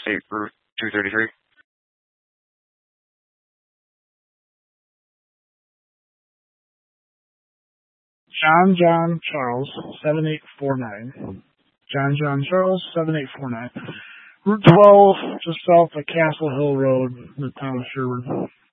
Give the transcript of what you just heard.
State Route 233. John Charles 7849. John Charles 7849. Route 12, just south of Castle Hill Road in the town of Sherwood.